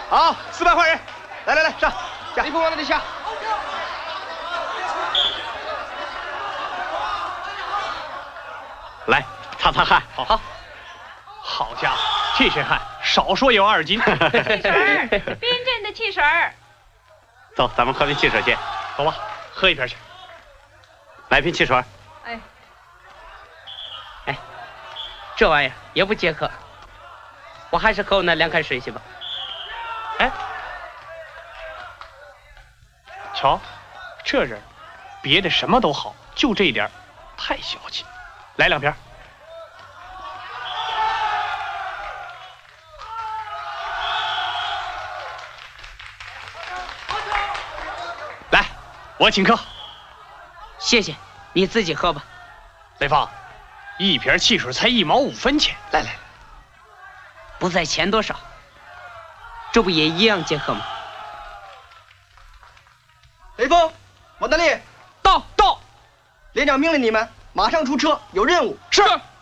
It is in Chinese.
好，400换人，来，上，下。 雷锋往那里下。 来，擦擦汗。 好。 好家伙，这身汗，少说也有2斤。 汽水，冰镇的汽水。 走，咱们喝瓶汽水去。走吧，喝一瓶去。来瓶汽水。 哎，这玩意儿也不解渴，我还是喝我那2开水去吧。 哎，瞧，这人别的什么都好，就这一点太小气。来2瓶。来，我请客。 谢谢，你自己喝吧。 雷锋，1瓶汽水才1毛5分钱。来， 不在钱多少，这不也一样解渴吗？ 雷锋，王大力， 到， 连长命令你们马上出车，有任务。 是。